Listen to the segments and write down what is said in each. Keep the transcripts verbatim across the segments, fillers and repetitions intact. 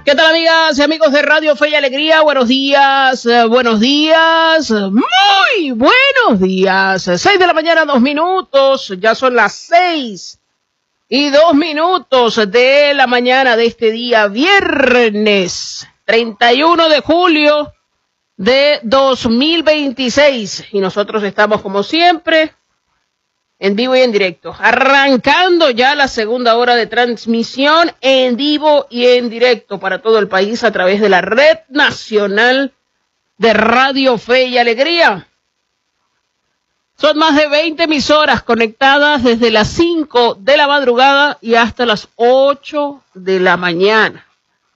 ¿Qué tal, amigas y amigos de Radio Fe y Alegría? Buenos días, eh, buenos días, muy buenos días. Seis de la mañana, dos minutos, ya son las seis y dos minutos de la mañana de este día, viernes treinta y uno de julio de dos mil veintiséis. Y nosotros estamos, como siempre, en vivo y en directo, arrancando ya la segunda hora de transmisión en vivo y en directo para todo el país a través de la Red Nacional de Radio Fe y Alegría. Son más de veinte emisoras conectadas desde las cinco de la madrugada y hasta las ocho de la mañana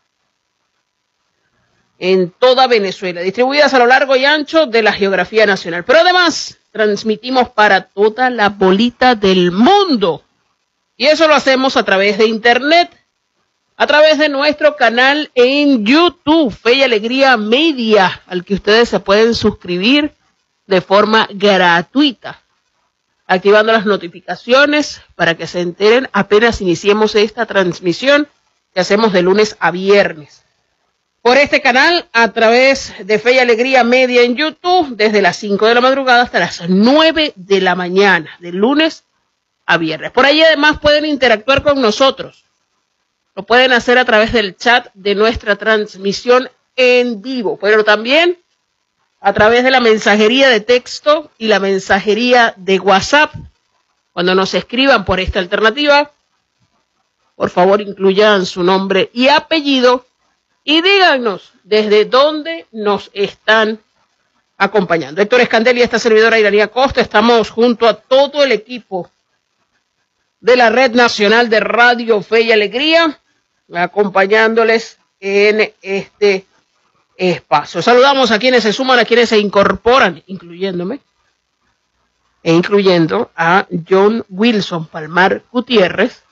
en toda Venezuela, distribuidas a lo largo y ancho de la geografía nacional. Pero además transmitimos para toda la bolita del mundo. Y eso lo hacemos a través de internet, a través de nuestro canal en YouTube, Fe y Alegría Media, al que ustedes se pueden suscribir de forma gratuita, activando las notificaciones para que se enteren apenas iniciemos esta transmisión que hacemos de lunes a viernes. Por este canal, a través de Fe y Alegría Media en YouTube, desde las cinco de la madrugada hasta las nueve de la mañana, de lunes a viernes. Por ahí además pueden interactuar con nosotros. Lo pueden hacer a través del chat de nuestra transmisión en vivo, pero también a través de la mensajería de texto y la mensajería de WhatsApp. Cuando nos escriban por esta alternativa, por favor incluyan su nombre y apellido y díganos desde dónde nos están acompañando. Héctor Escandel y esta servidora Iranía Costa estamos junto a todo el equipo de la Red Nacional de Radio Fe y Alegría, acompañándoles en este espacio. Saludamos a quienes se suman, a quienes se incorporan, incluyéndome, e incluyendo a John Wilson Palmar Gutiérrez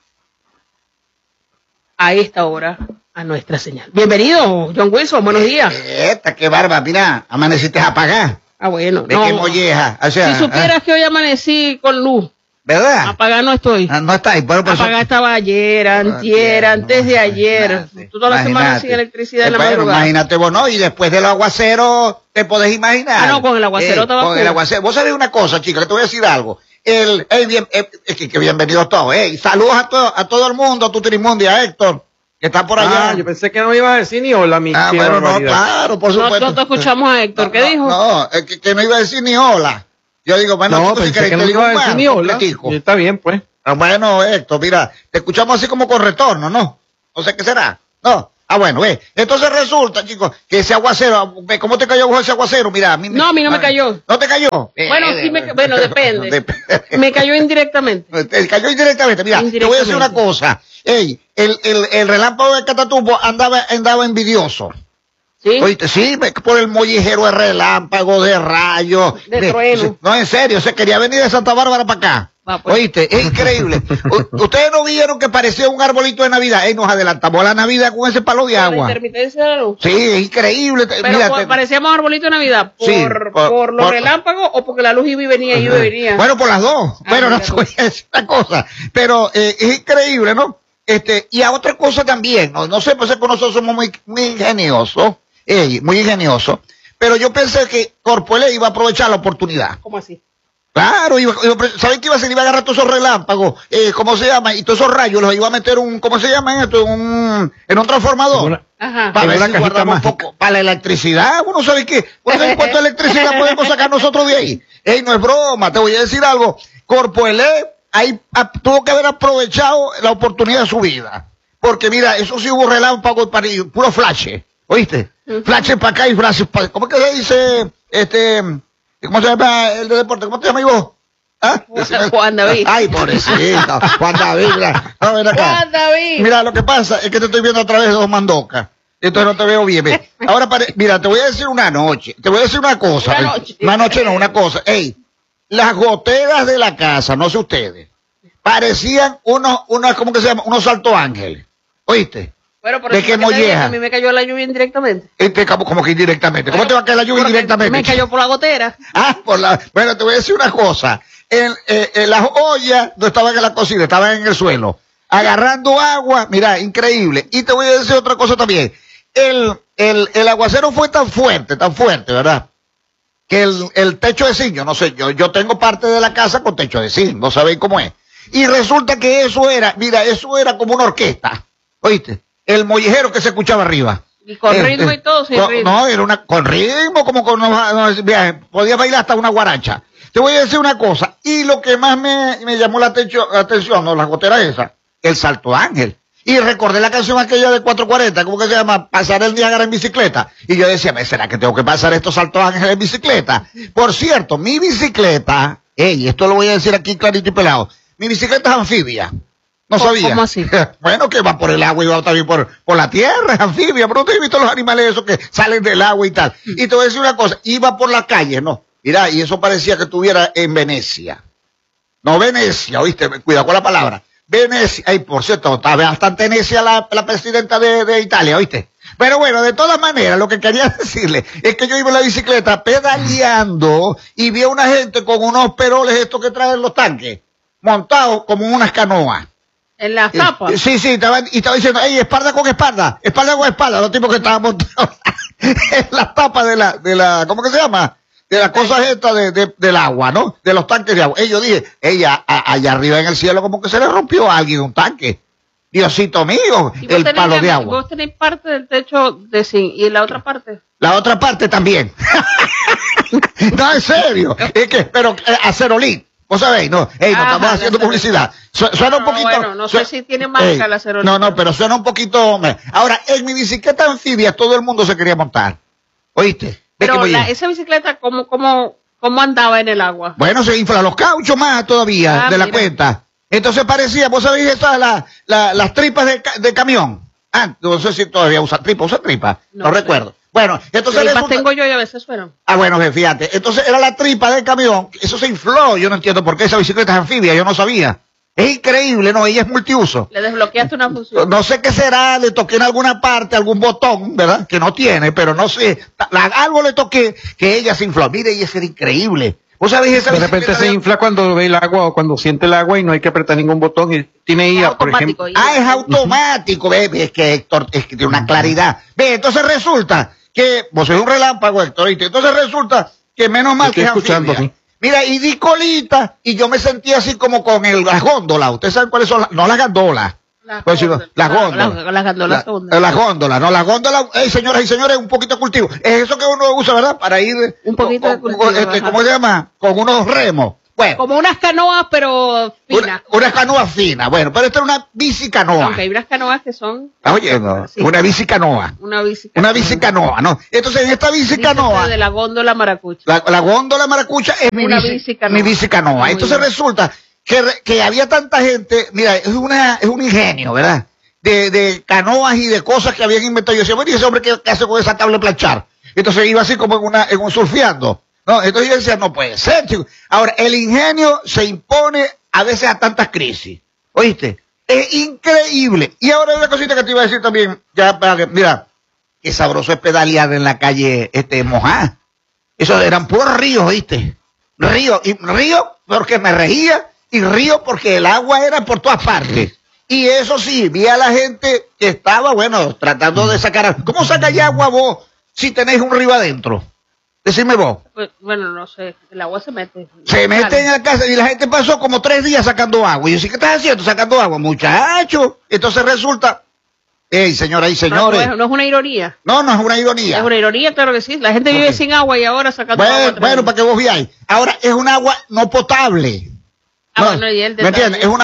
a esta hora a nuestra señal. Bienvenido, John Wilson, buenos días. Esta, qué barba, mira, amaneciste apagada. Ah, bueno. ¿De no, qué molleja? O sea, si supieras ah, que hoy amanecí con luz. ¿Verdad? Apagada no estoy. Ah, no está. Bueno, pues apagada estaba ayer, antier, no, antes de ayer. Imagínate, tú toda la semana sin electricidad en la bueno, madrugada. Imagínate vos, ¿no? Y después del aguacero, te podés imaginar. Ah, no, con el aguacero eh, estaba Con full. el aguacero. Vos sabés una cosa, chica, que te voy a decir algo. El, hey, bien, eh, que, que bienvenidos todos. Hey, saludos a, to, a todo el mundo, a tu Trimundia, a Héctor, que está por allá. Ah, yo pensé que no me ibas a decir ni hola, mi Ah, bueno, no, claro, por supuesto. No, no te escuchamos a Héctor, ¿qué no, dijo? No, es que, que no iba a decir ni hola. Yo digo, bueno, no, chico, si pensé querés que te no digo iba a decir ni hola. completico. Está bien, pues. Ah, bueno, Héctor, mira, te escuchamos así como con retorno, ¿no? No sé qué será. No. Ah, bueno, ve. Entonces resulta, chicos, que ese aguacero, ¿cómo te cayó vos ese aguacero? Mira, a mí No, a mí no me cayó. ¿No te cayó? Bueno, sí me, bueno, depende. Dep- Me cayó indirectamente. Te cayó indirectamente. Mira, te voy a decir una cosa. Ey, el, el, el relámpago de Catatumbo andaba, andaba envidioso. ¿Sí? Oíste, sí, por el mollejero de relámpago, de rayo. De me, trueno. No, en serio, se quería venir de Santa Bárbara para acá. Ah, pues. Oíste, es increíble. U- Ustedes no vieron que parecía un arbolito de Navidad. Ey, nos adelantamos a la Navidad con ese palo de ¿Con la agua. intermitencia de la luz? Sí, es increíble. Pero Mira, por, te- parecíamos arbolito de Navidad, ¿por, Sí, por, por- los por- relámpagos o porque la luz iba y venía, iba y venía? Bueno, por las dos. Ah, Pero no mira te tú. voy a decir una cosa. Pero eh, es increíble, ¿no? Este, y a otra cosa también, no, no sé, pues es que nosotros somos muy, muy ingeniosos, eh, muy ingeniosos, pero yo pensé que Corpoelec iba a aprovechar la oportunidad. ¿Cómo así? Claro, iba, iba, ¿saben qué iba a hacer? Iba a agarrar todos esos relámpagos, eh, ¿cómo se llama? Y todos esos rayos los iba a meter un, ¿cómo se llama esto? Un, en un transformador. Una- Ajá. Para en ver una si cajita guardamos un mágica. poco. Para la electricidad, uno sabe qué. ¿Cuánto de electricidad podemos sacar nosotros de ahí? Ey, no es broma, te voy a decir algo. Corpoelec ahí a, tuvo que haber aprovechado la oportunidad de su vida. Porque mira, eso sí hubo relámpagos para ir, puro flash, ¿oíste? Uh-huh. Flash para acá y flash para allá. ¿Cómo que se dice, este, cómo se llama el de deporte? ¿Cómo te llamas vos? ¿Ah? Juan David. Ay, pobrecito, Juan David. Mira, no, ven acá. Juan David. Mira, lo que pasa es que te estoy viendo a través de dos mandocas. Entonces no te veo bien. Ve. Ahora, pare... mira, te voy a decir una noche. Te voy a decir una cosa. Una noche. Una noche no, una cosa. Ey, las goteras de la casa, no sé ustedes, parecían unos, unos, ¿cómo que se llama? Unos salto ángeles. ¿Oíste? Bueno, por ¿De eso qué fue que te dije que molleja? a mí me cayó la lluvia indirectamente. Este, como, como que indirectamente. ¿Cómo Bueno, te va a caer la lluvia porque indirectamente? Me cayó por la gotera. Ah, por la... Bueno, te voy a decir una cosa. En, eh, en las ollas no estaban en la cocina, estaban en el suelo. Agarrando agua, mira, increíble. Y te voy a decir otra cosa también. el, el, el aguacero fue tan fuerte, tan fuerte, ¿verdad? Que el, el techo de zinc, yo no sé, yo, yo tengo parte de la casa con techo de zinc, no sabéis cómo es. Y resulta que eso era, mira, eso era como una orquesta, ¿oíste? El mollejero que se escuchaba arriba. Y con Eh, ritmo eh, y todo, sin con- ritmo. No, era una, con ritmo, como con, no, no, mira, podía bailar hasta una guaracha. Te voy a decir una cosa, y lo que más me, me llamó la, atención, la atención, no, las goteras esas, el Salto Ángel. Y recordé la canción aquella de cuatro cuarenta, ¿cómo que se llama? Pasar el Niágara en bicicleta. Y yo decía, ¿será que tengo que pasar estos Saltos Ángeles en bicicleta? Por cierto, mi bicicleta, ey, esto lo voy a decir aquí clarito y pelado, mi bicicleta es anfibia. No ¿Cómo- sabía. cómo así? Bueno, que va por el agua y va también por, por la tierra, es anfibia, pero no te he visto los animales esos que salen del agua y tal. Y te voy a decir una cosa, iba por la calle, ¿no? Mira, y eso parecía que estuviera en Venecia. No Venecia, ¿oíste? Cuidado con la palabra. Venecia, ay, por cierto, está bastante necia la, la presidenta de, de Italia, ¿oíste? Pero bueno, de todas maneras, lo que quería decirle es que yo iba en la bicicleta pedaleando y vi a una gente con unos peroles estos que traen los tanques, montados como unas canoas. En las tapas. Eh, Sí, sí, estaba, y estaba diciendo, ey, espalda con espalda, espalda con espalda, los tipos que estaban montados en las tapas de la, de la, ¿cómo que se llama? De las cosas estas de, de, del agua, ¿no? De los tanques de agua. Ey, yo dije, ella, a- allá arriba en el cielo como que se le rompió a alguien un tanque. Diosito mío, Y vos el tenés palo la- de agua. Vos tenéis parte del techo de zinc y la otra parte. La otra parte también. No, en serio. Es que, pero eh, acerolín. Vos sabéis, no, ey, no Ajá, estamos haciendo la publicidad. Su- suena un No, poquito. bueno, no sé su- si tiene marca ey, la acerolín. No, no, pero suena un poquito. hombre. Ahora, en mi bicicleta anfibia todo el mundo se quería montar. ¿Oíste? Ve que Pero voy la, bien. esa bicicleta, ¿cómo, cómo, ¿cómo andaba en el agua? Bueno, se infla los cauchos más todavía Ah, de la mira. cuenta. Entonces parecía, vos sabéis, esas la, la, las tripas de, ca- de camión. Ah, no sé si todavía usa tripa, usa tripa. No, No sé. recuerdo. Bueno, entonces Tripas resulta- tengo yo y a veces suenan. Ah, bueno, ve, fíjate. Entonces era la tripa del camión. Eso se infló. Yo no entiendo por qué esa bicicleta es anfibia. Yo no sabía. Es increíble, ¿no? Ella es multiuso. Le desbloqueaste una función. No sé qué será. Le toqué en alguna parte algún botón, ¿verdad? Que no tiene, pero no sé. La- algo le toqué que ella se infló. Mire, y eso era increíble. ¿Vos sabéis esa De repente bicicleta se de- infla cuando ve el agua o cuando siente el agua y no hay que apretar ningún botón. Y tiene I A, por Automático, ejemplo. Ah, es automático, ve, ve, es que Héctor, es que tiene una claridad. Ve, entonces resulta que, vos sois un relámpago, Héctor, ¿oíste? Entonces resulta que menos mal Estoy que es escuchando, anfibia. sí. Mira, y di colita, y yo me sentí así como con el, las góndolas. ¿Ustedes saben cuáles son? Las, no las gandolas. Las Pues, sino góndolas. las La- góndolas. la- las góndolas La- son- Las góndolas, no, las góndolas, hey, señoras y señores, un poquito de cultivo. Es eso que uno usa, ¿verdad? Para ir. Un poquito con- de con- cultivo, este, ajá. ¿cómo se llama? Con unos remos. Bueno, Como unas canoas, pero finas. una, una canoa fina. Bueno, pero esta era una bicicanoa. Aunque hay unas canoas que son Oye, no, Sí. una bicicanoa. una bici. Una bicicanoa, ¿no? Entonces, en esta bicicanoa, De la góndola maracucha. la, la góndola maracucha es mi, Una bici- bicicanoa. mi bicicanoa. Muy Entonces bien. resulta que, re- que había tanta gente, mira, es una es un ingenio, ¿verdad? De, de canoas y de cosas que habían inventado. Yo decía, bueno, ¿y ese hombre qué, qué hace con esa tabla de planchar? Entonces iba así como en, una, en un surfeando. ¿No? Entonces yo decía, no puede ser, chico. Ahora, el ingenio se impone a veces a tantas crisis. ¿Oíste? Es increíble. Y ahora hay una cosita que te iba a decir también, ya para que, mira, qué sabroso es pedalear en la calle este Mojá. Esos eran puros ríos, ¿oíste? Río, y río porque me reía, y río porque el agua era por todas partes. Y eso sí, vi a la gente que estaba, bueno, tratando de sacar. ¿Cómo sacáis agua vos si tenéis un río adentro? Decime vos. Pues, bueno, no sé. El agua se mete. Se mete en la casa y la gente pasó como tres días sacando agua. Y yo, ¿sí qué estás haciendo? Sacando agua, muchacho. Entonces resulta, hey, señoras y No, señores, no es, no es una ironía. no, no es una ironía. Es una ironía, claro que sí. La gente vive Ok. sin agua y ahora sacando agua. Bueno, otra bueno, vez. para que vos veáis. Ahora es un agua no potable. Ah, No, bueno, y el ¿me detalle. entiendes? Es una...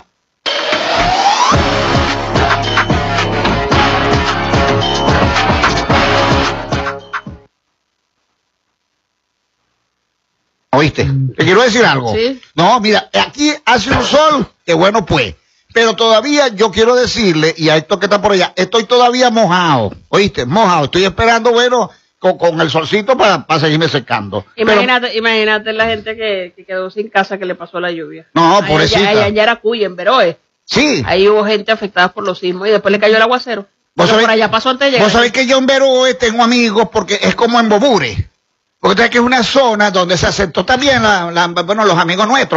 ¿Oíste? Te quiero decir algo. Sí. No, mira, aquí hace un sol, que bueno pues. Pero todavía yo quiero decirle, y a esto que está por allá, estoy todavía mojado. ¿Oíste? Mojado. Estoy esperando, bueno, con, con el solcito para, para seguirme secando. Pero- Imagínate, imagínate la gente que, que quedó sin casa que le pasó la lluvia. No, Allá- pobrecita. Allá en Yaracuy, en Veroe. sí. Ahí hubo gente afectada por los sismos y después le cayó el aguacero. ¿Vos Pero sabés- por allá pasó antes de llegar. Vos sabés que yo en Veroe tengo amigos porque es como en Bobure. Porque sabés que es una zona donde se asentó también, la, la- bueno, los amigos nuestros, pues.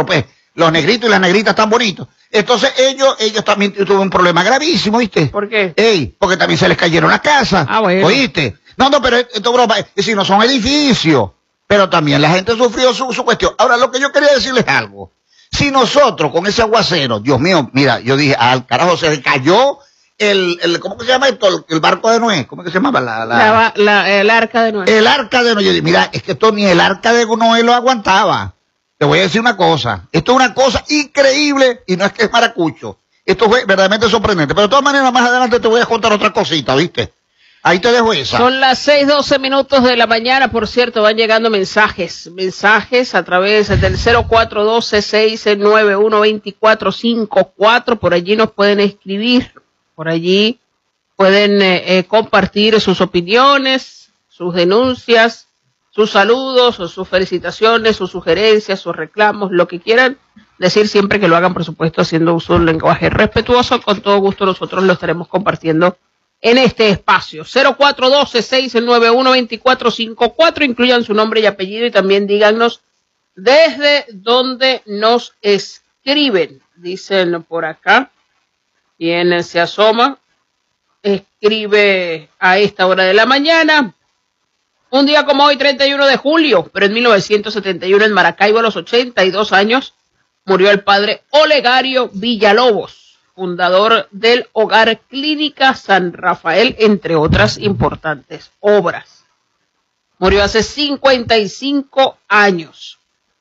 los negritos y las negritas tan bonitos. Entonces ellos, ellos también tuvieron un problema gravísimo, ¿viste? ¿Por qué? Ey, porque también se les cayeron las casas. Ah, bueno. ¿Oíste? No, no, pero esto broma, es si no son edificios, pero también la gente sufrió su, su cuestión. Ahora, lo que yo quería decirles algo. Si nosotros con ese aguacero, Dios mío, mira, yo dije, al carajo, se cayó el, el ¿cómo que se llama esto? El, el barco de Noé, ¿cómo que se llamaba? La, la, la, la, el arca de Noé. El arca de Noé. Yo dije, mira, es que esto ni el arca de Noé lo aguantaba. Te voy a decir una cosa, esto es una cosa increíble y no es que es maracucho. Esto fue verdaderamente sorprendente. Pero de todas maneras, más adelante te voy a contar otra cosita, ¿viste? Ahí te dejo esa. Son las seis doce minutos de la mañana, por cierto, van llegando mensajes, mensajes a través del cero cuatro uno dos, seis nueve uno, dos cuatro cinco cuatro, por allí nos pueden escribir, por allí pueden eh, eh, compartir sus opiniones, sus denuncias, sus saludos, o sus felicitaciones, sus sugerencias, sus reclamos, lo que quieran decir, siempre que lo hagan, por supuesto, haciendo uso de un lenguaje respetuoso. Con todo gusto nosotros lo estaremos compartiendo en este espacio. cero cuatro uno dos, seis nueve uno, dos cuatro cinco cuatro, incluyan su nombre y apellido y también díganos desde dónde nos escriben. Dicen por acá, quien se asoma, escribe a esta hora de la mañana. Un día como hoy, treinta y uno de julio, pero en mil novecientos setenta y uno en Maracaibo, a los ochenta y dos años, murió el padre Olegario Villalobos, fundador del Hogar Clínica San Rafael, entre otras importantes obras. Murió hace cincuenta y cinco años.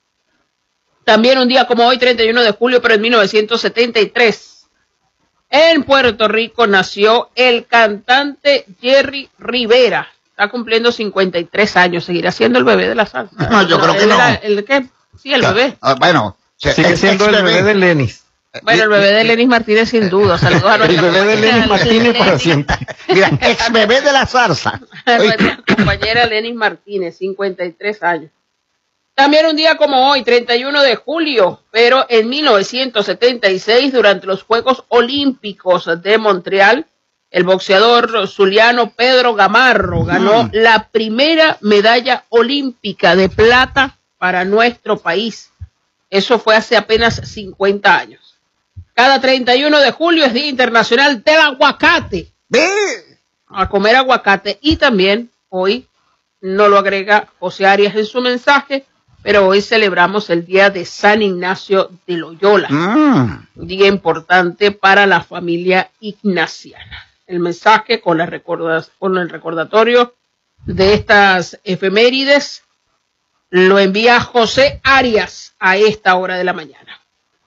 También un día como hoy, treinta y uno de julio, pero en mil novecientos setenta y tres, en Puerto Rico nació el cantante Jerry Rivera. Está cumpliendo cincuenta y tres años, seguirá siendo el bebé de la salsa. No, yo creo que el, no. El, el, ¿qué? Sí, el bebé. Ah, bueno, sigue siendo el bebé de Lenis. Bueno, el bebé de Lenis Martínez sin duda. Saludos a el bebé de Lenis Martínez para siempre. Mira, ex bebé de la zarza. Nuestra compañera Lenis Martínez, cincuenta y tres años. También un día como hoy, treinta y uno de julio, pero en mil novecientos setenta y seis, durante los Juegos Olímpicos de Montreal, el boxeador zuliano Pedro Gamarro ganó mm. la primera medalla olímpica de plata para nuestro país. Eso fue hace apenas cincuenta años. Cada treinta y uno de julio es Día Internacional del Aguacate. ¡Ve! A comer aguacate. Y también hoy, no lo agrega José Arias en su mensaje, pero hoy celebramos el Día de San Ignacio de Loyola. Mm. Un día importante para la familia ignaciana. El mensaje con, las recordas, con el recordatorio de estas efemérides lo envía José Arias a esta hora de la mañana.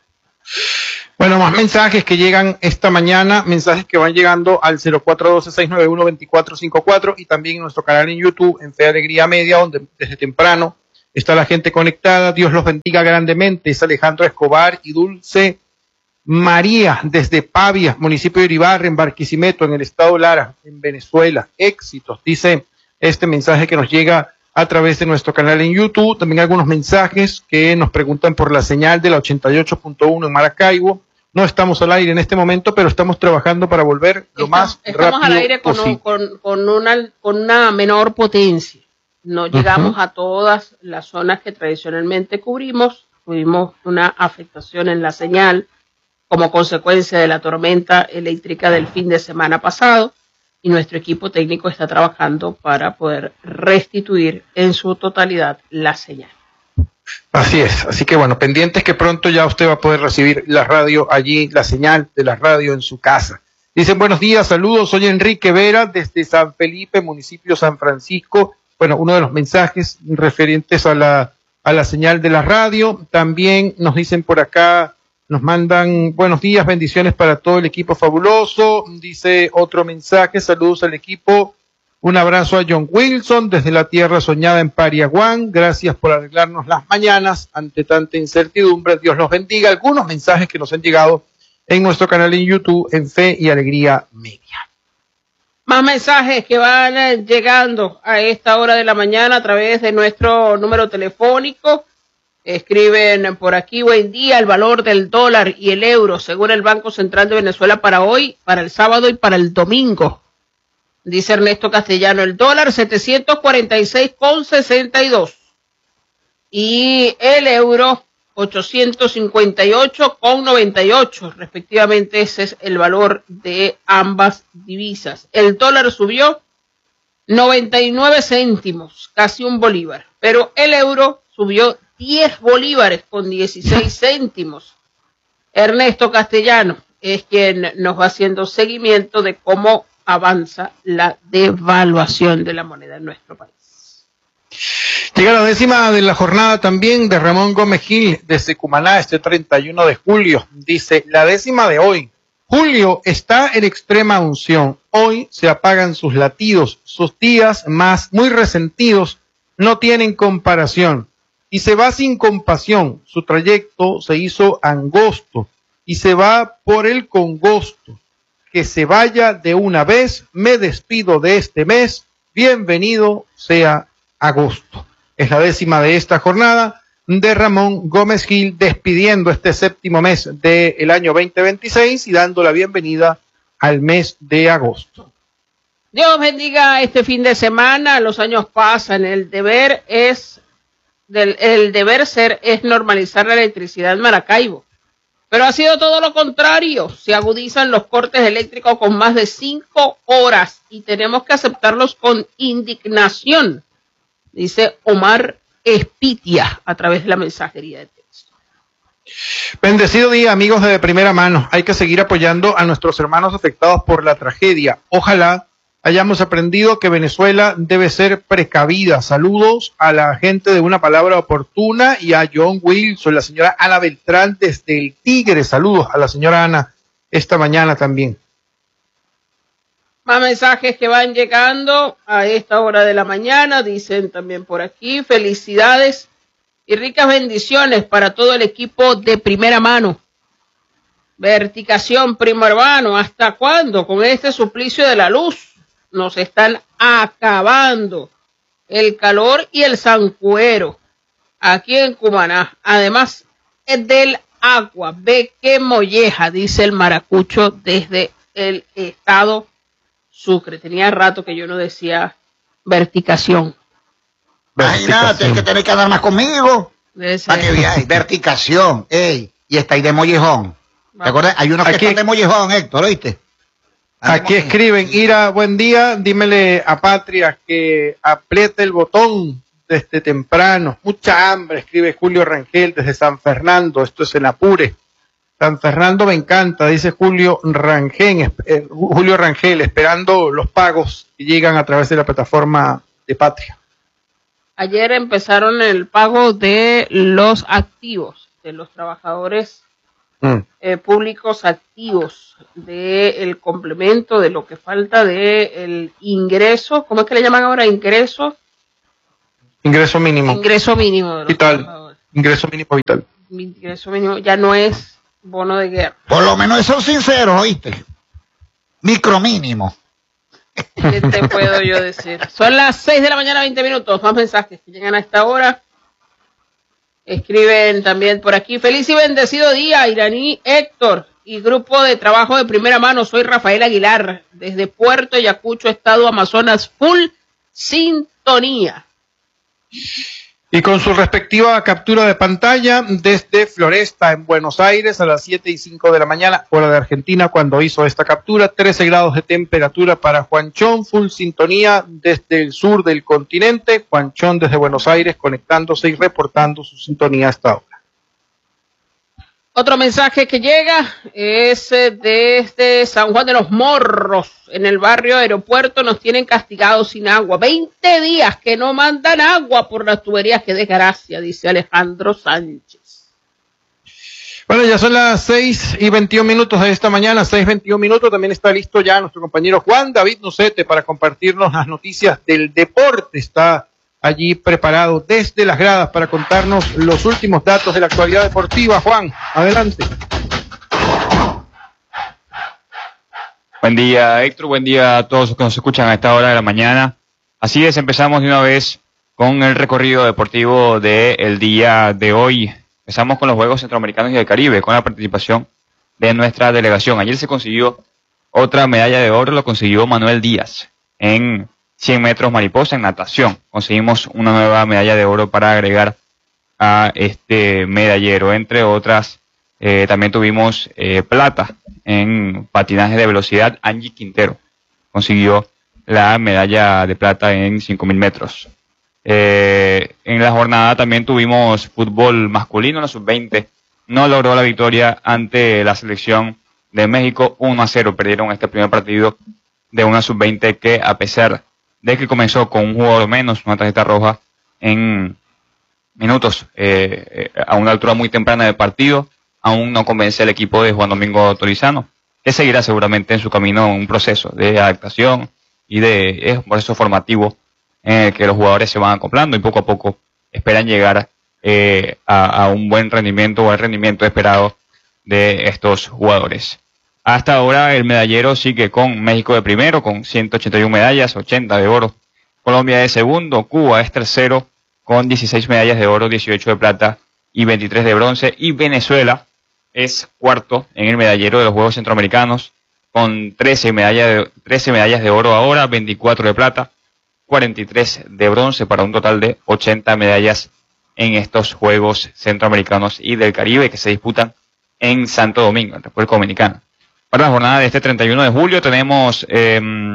Bueno, más mensajes que llegan esta mañana, mensajes que van llegando al cero cuatro uno dos, seis nueve uno, dos cuatro cinco cuatro y también en nuestro canal en YouTube, en Fe Alegría Media, donde desde temprano está la gente conectada. Dios los bendiga grandemente. Es Alejandro Escobar y Dulce María, desde Pavia, municipio de Iribarren, en Barquisimeto, en el estado Lara, en Venezuela. Éxitos, dice este mensaje que nos llega a través de nuestro canal en YouTube. También algunos mensajes que nos preguntan por la señal de la ochenta y ocho punto uno en Maracaibo. No estamos al aire en este momento, pero estamos trabajando para volver lo estamos, más estamos rápido al aire con, un, con, con, una, con una menor potencia. No llegamos uh-huh. a todas las zonas que tradicionalmente cubrimos. Tuvimos una afectación en la señal como consecuencia de la tormenta eléctrica del fin de semana pasado, y nuestro equipo técnico está trabajando para poder restituir en su totalidad la señal. Así es, así que bueno, pendientes que pronto ya usted va a poder recibir la radio allí, la señal de la radio en su casa. Dicen buenos días, saludos, soy Enrique Vera desde San Felipe, municipio San Francisco. Bueno, uno de los mensajes referentes a la, a la señal de la radio. También nos dicen por acá, nos mandan buenos días, bendiciones para todo el equipo fabuloso. Dice otro mensaje, saludos al equipo. Un abrazo a John Wilson desde la tierra soñada en Pariaguán. Gracias por arreglarnos las mañanas ante tanta incertidumbre. Dios los bendiga. Algunos mensajes que nos han llegado en nuestro canal en YouTube, en Fe y Alegría Media. Más mensajes que van llegando a esta hora de la mañana a través de nuestro número telefónico. Escriben por aquí, buen día, el valor del dólar y el euro según el Banco Central de Venezuela para hoy, para el sábado y para el domingo. Dice Ernesto Castellano, el dólar setecientos cuarenta y seis con sesenta y dos y el euro ochocientos cincuenta y ocho con noventa y ocho, respectivamente. Ese es el valor de ambas divisas. El dólar subió noventa y nueve céntimos, casi un bolívar, pero el euro subió diez bolívares con dieciséis céntimos. Ernesto Castellano es quien nos va haciendo seguimiento de cómo avanza la devaluación de la moneda en nuestro país. Llega la décima de la jornada también de Ramón Gómez Gil desde Cumaná, este treinta y uno de julio. Dice, la décima de hoy. Julio está en extrema unción. Hoy se apagan sus latidos. Sus días más muy resentidos no tienen comparación. Y se va sin compasión. Su trayecto se hizo angosto y se va por el congosto. Que se vaya de una vez. Me despido de este mes. Bienvenido sea agosto. Es la décima de esta jornada de Ramón Gómez Gil, despidiendo este séptimo mes del año veinte veintiséis y dando la bienvenida al mes de agosto. Dios bendiga este fin de semana. Los años pasan. El deber es del, el deber ser es normalizar la electricidad en Maracaibo. Pero ha sido todo lo contrario. Se agudizan los cortes eléctricos con más de cinco horas y tenemos que aceptarlos con indignación, dice Omar Espitia a través de la mensajería de texto. Bendecido día, amigos de Primera Mano. Hay que seguir apoyando a nuestros hermanos afectados por la tragedia. Ojalá hayamos aprendido que Venezuela debe ser precavida. Saludos a la gente de Una Palabra Oportuna y a John Wilson, la señora Ana Beltrán desde el Tigre. Saludos a la señora Ana esta mañana también. Más mensajes que van llegando a esta hora de la mañana. Dicen también por aquí, felicidades y ricas bendiciones para todo el equipo de Primera Mano. Verticación Primo Hermano, ¿hasta cuándo? Con este suplicio de la luz nos están acabando el calor y el zancuero aquí en Cumaná. Además del agua, ve qué molleja, dice el maracucho desde el estado Sucre. Tenía rato que yo no decía verticación. Imagínate, es que tenés que andar más conmigo. Para que veáis, verticación, ey, y está ahí de mollejón. ¿Te acuerdas? Hay unos que Aquí, están de mollejón, Héctor, ¿oíste? Aquí escriben, Ira, buen día, dímele a Patria que apriete el botón desde temprano. Mucha hambre, escribe Julio Rangel desde San Fernando, esto es en Apure. San Fernando me encanta, dice Julio Rangel, eh, Julio Rangel, esperando los pagos que llegan a través de la plataforma de Patria. Ayer empezaron el pago de los activos, de los trabajadores mm. eh, públicos activos, del complemento, de lo que falta del ingreso. ¿Cómo es que le llaman ahora? Ingreso. Ingreso mínimo. Ingreso mínimo. De los vital. Ingreso mínimo vital. Ingreso mínimo ya no es bono de guerra. Por lo menos son sinceros, ¿oíste? Micromínimo. ¿Qué te puedo yo decir? Son las seis de la mañana, veinte minutos. Más mensajes que llegan a esta hora. Escriben también por aquí. Feliz y bendecido día, Iraní Héctor y grupo de trabajo de Primera Mano. Soy Rafael Aguilar, desde Puerto Ayacucho, estado Amazonas, full sintonía. Y con su respectiva captura de pantalla desde Floresta, en Buenos Aires, a las siete y cinco de la mañana, hora de Argentina, cuando hizo esta captura, trece grados de temperatura para Juanchón, full sintonía desde el sur del continente, Juanchón desde Buenos Aires, conectándose y reportando su sintonía hasta ahora. Otro mensaje que llega es desde San Juan de los Morros, en el barrio Aeropuerto. Nos tienen castigados sin agua. veinte días que no mandan agua por las tuberías. ¡Qué desgracia!, dice Alejandro Sánchez. Bueno, ya son las seis y veintiún minutos de esta mañana, seis veintiún minutos. También está listo ya nuestro compañero Juan David Nucete para compartirnos las noticias del deporte. Está allí preparado desde las gradas para contarnos los últimos datos de la actualidad deportiva. Juan, adelante. Buen día, Héctor, buen día a todos los que nos escuchan a esta hora de la mañana. Así es, empezamos de una vez con el recorrido deportivo del día de hoy. Empezamos con los Juegos Centroamericanos y del Caribe, con la participación de nuestra delegación. Ayer se consiguió otra medalla de oro, lo consiguió Manuel Díaz en cien metros mariposa en natación. Conseguimos una nueva medalla de oro para agregar a este medallero. Entre otras, eh, también tuvimos eh, plata en patinaje de velocidad. Angie Quintero consiguió la medalla de plata en cinco mil metros. Eh, en la jornada también tuvimos fútbol masculino, la sub veinte no logró la victoria ante la selección de México, uno a cero, perdieron este primer partido de una sub veinte que, a pesar de que comenzó con un jugador menos, una tarjeta roja en minutos, eh, eh, a una altura muy temprana del partido, aún no convence el equipo de Juan Domingo Torizano, que seguirá seguramente en su camino un proceso de adaptación y de es un proceso formativo en el que los jugadores se van acoplando y poco a poco esperan llegar eh, a, a un buen rendimiento o al rendimiento esperado de estos jugadores. Hasta ahora el medallero sigue con México de primero con ciento ochenta y una medallas, ochenta de oro. Colombia de segundo, Cuba es tercero con dieciséis medallas de oro, dieciocho de plata y veintitrés de bronce. Y Venezuela es cuarto en el medallero de los Juegos Centroamericanos con trece medallas de, trece medallas de oro ahora, veinticuatro de plata, cuarenta y tres de bronce para un total de ochenta medallas en estos Juegos Centroamericanos y del Caribe que se disputan en Santo Domingo, en República Dominicana. Para la jornada de este treinta y uno de julio tenemos eh,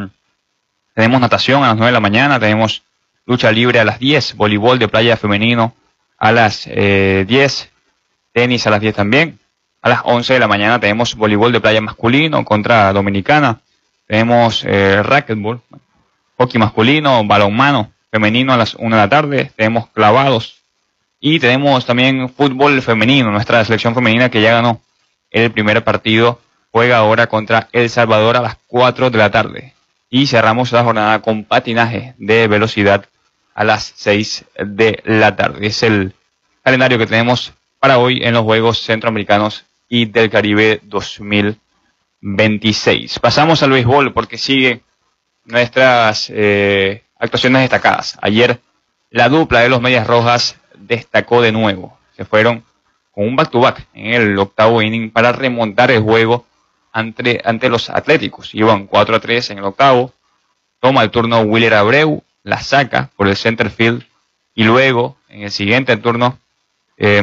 tenemos natación a las nueve de la mañana, tenemos lucha libre a las diez, voleibol de playa femenino a las eh, diez, tenis a las diez también. A las once de la mañana tenemos voleibol de playa masculino contra Dominicana, tenemos eh, racquetball, hockey masculino, balonmano femenino a las una de la tarde, tenemos clavados y tenemos también fútbol femenino, nuestra selección femenina que ya ganó el primer partido, juega ahora contra El Salvador a las cuatro de la tarde. Y cerramos la jornada con patinaje de velocidad a las seis de la tarde. Es el calendario que tenemos para hoy en los Juegos Centroamericanos y del Caribe dos mil veintiséis. Pasamos al béisbol porque siguen nuestras eh, actuaciones destacadas. Ayer la dupla de los Medias Rojas destacó de nuevo. Se fueron con un back-to-back en el octavo inning para remontar el juego ante, ante los Atléticos. Iban cuatro a tres en el octavo. Toma el turno Willer Abreu, la saca por el center field. Y luego, en el siguiente turno, eh,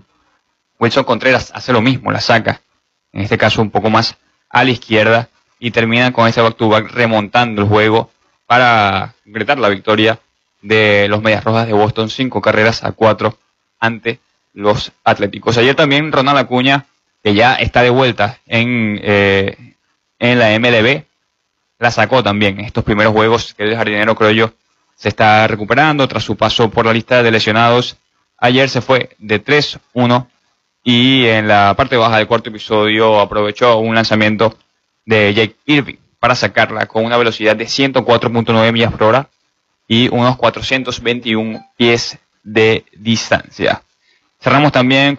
Wilson Contreras hace lo mismo, la saca. En este caso un poco más a la izquierda. Y terminan con ese back-to-back remontando el juego para concretar la victoria de los Medias Rojas de Boston, cinco carreras a cuatro ante los Atléticos. Ayer también Ronald Acuña, que ya está de vuelta en, eh, en la M L B, la sacó también en estos primeros juegos que el jardinero Croyo se está recuperando tras su paso por la lista de lesionados. Ayer se fue de tres uno y en la parte baja del cuarto episodio aprovechó un lanzamiento de Jake Irving para sacarla con una velocidad de ciento cuatro punto nueve millas por hora y unos cuatrocientos veintiún pies de distancia. Cerramos también